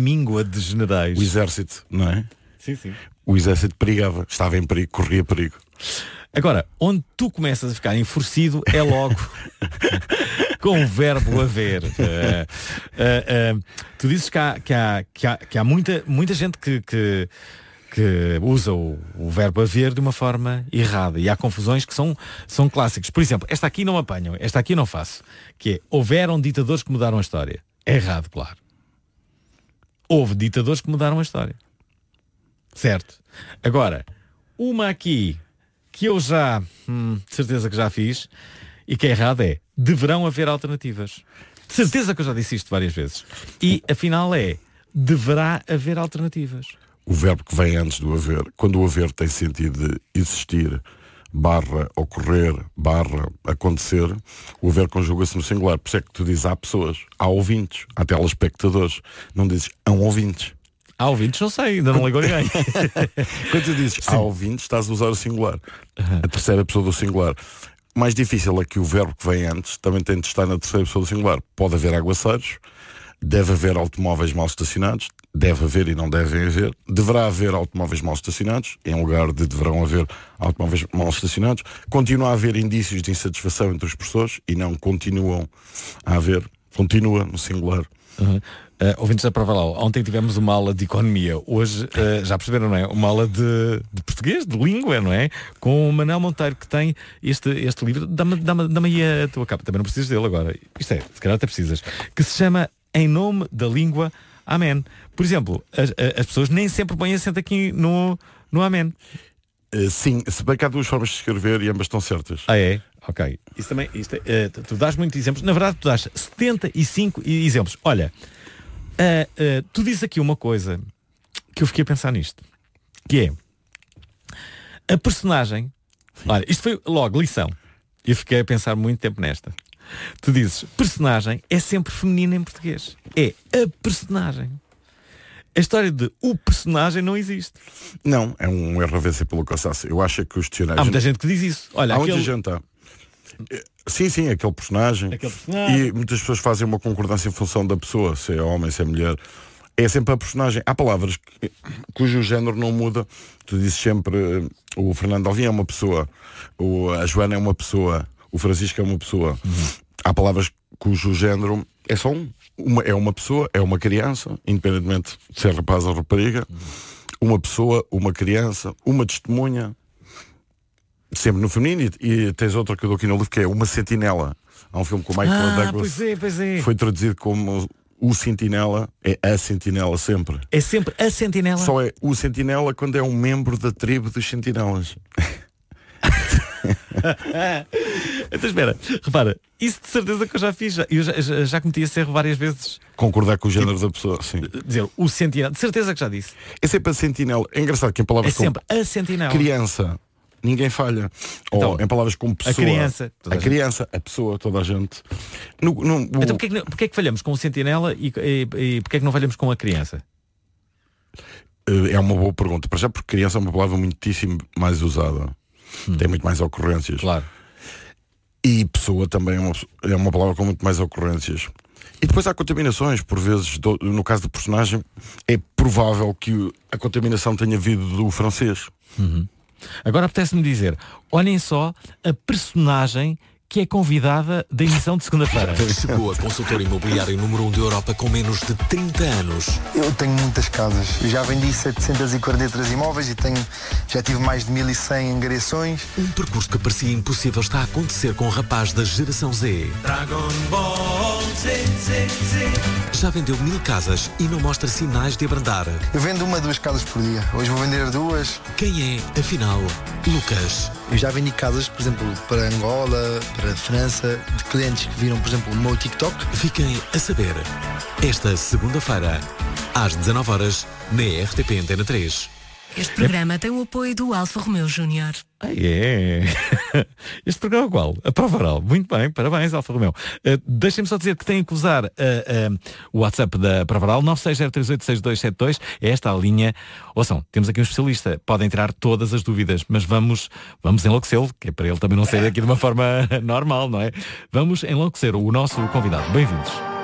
míngua de generais. O exército, não é? Sim, sim. O exército perigava, estava em perigo, corria perigo. Agora, onde tu começas a ficar enfurecido é logo com o verbo haver. Tu dizes que há muita gente que usa o verbo haver de uma forma errada, e há confusões que são clássicas. Por exemplo, esta aqui não apanham, esta aqui não faço, que é: houveram ditadores que mudaram a história. É errado, claro. Houve ditadores que mudaram a história. Certo. Agora, uma aqui que eu já, de certeza que já fiz, e que é errado, é: deverão haver alternativas. De certeza que eu já disse isto várias vezes. E afinal é: deverá haver alternativas. O verbo que vem antes do haver, quando o haver tem sentido de existir, barra ocorrer, barra acontecer, o haver conjuga-se no singular. Por isso é que tu dizes: há pessoas, há ouvintes, há telespectadores. Não dizes há ouvintes. Há ouvintes, não sei, ainda não ligou ninguém. Quando tu dizes há ouvintes, estás a usar o singular, a terceira pessoa do singular. O mais difícil é que o verbo que vem antes também tem de estar na terceira pessoa do singular. Pode haver aguaceiros, deve haver automóveis mal estacionados, deve haver e não devem haver, deverá haver automóveis mal estacionados, em lugar de deverão haver automóveis mal estacionados, continua a haver indícios de insatisfação entre as pessoas e não continuam a haver, continua no singular. Ouvintes da Pravaral, ontem tivemos uma aula de economia, hoje, já perceberam, não é? Uma aula de português, de língua, não é? Com o Manel Monteiro, que tem este livro. Dá-me aí a tua capa, também não precisas dele agora. Isto é, se calhar até precisas. Que se chama Em Nome da Língua, Amém. Por exemplo, as pessoas nem sempre põem acento aqui no Amém. Sim, se bem que há duas formas de escrever e ambas estão certas. Ah, é? Ok. Isso também, tu dás muitos exemplos. Na verdade, tu dás 75 exemplos. Olha, tu dizes aqui uma coisa que eu fiquei a pensar nisto, que é a personagem. Olha, isto foi logo lição. Eu fiquei a pensar muito tempo nesta. Tu dizes: personagem é sempre feminino em português. É a personagem. A história de o personagem não existe. Não, é um erro a vencer pelo cansaço. Eu acho que os dicionários... Há muita gente que diz isso. Olha, há muita gente. Sim, aquele personagem. E muitas pessoas fazem uma concordância em função da pessoa, se é homem, se é mulher. É sempre a personagem. Há palavras cujo género não muda. Tu dizes sempre: o Fernando Alvim é uma pessoa, a Joana é uma pessoa, o Francisco é uma pessoa. Há palavras cujo género é só é uma pessoa, é uma criança, independentemente de ser rapaz ou rapariga. Uma pessoa, uma criança, uma testemunha, sempre no feminino. E tens outra que eu dou aqui no livro, que é uma sentinela. Há um filme com o Michael Douglas. Pois é. Foi traduzido como o sentinela. É a sentinela sempre. É sempre a sentinela. Só é o sentinela quando é um membro da tribo dos sentinelas. Então espera, repara, isso de certeza que eu já fiz. Eu já cometi esse erro várias vezes. Concordar com o género da pessoa, sim. Dizer o sentinela, de certeza que já disse. É sempre a sentinela. É engraçado que em palavras é sempre a sentinela. Criança, ninguém falha. Então, ou em palavras como pessoa, a criança, a pessoa, toda a gente. Então porquê é que falhamos com o sentinela e porquê é que não falhamos com a criança? É uma boa pergunta. Para já, porque criança é uma palavra muitíssimo mais usada. Tem muito mais ocorrências. Claro. E pessoa também é uma palavra com muito mais ocorrências. E depois há contaminações, por vezes, no caso do personagem, é provável que a contaminação tenha vindo do francês. Agora apetece-me dizer: olhem só a personagem que é convidada da emissão de segunda-feira. Chegou a consultora imobiliária número 1 da Europa com menos de 30 anos. Eu tenho muitas casas. Eu já vendi 743 imóveis e já tive mais de 1100 angariações. Um percurso que parecia impossível está a acontecer com o rapaz da geração Z. Dragon Ball Z. Já vendeu 1000 casas e não mostra sinais de abrandar. Eu vendo 1 a 2 casas por dia. Hoje vou vender 2. Quem é, afinal, Lucas? Eu já vendi casas, por exemplo, para Angola, para a França, de clientes que viram, por exemplo, o meu TikTok. Fiquem a saber, esta segunda-feira, às 19h, na RTP Antena 3. Este programa tem o apoio do Alfa Romeo Júnior. Este programa é qual? A prova oral. Muito bem, parabéns, Alfa Romeo. Deixem-me só dizer que têm que usar o WhatsApp da prova oral, 960386272. É esta a linha. Ouçam, temos aqui um especialista. Podem tirar todas as dúvidas, mas vamos enlouquecê-lo, que é para ele também não sair daqui de uma forma normal, não é? Vamos enlouquecer o nosso convidado. Bem-vindos.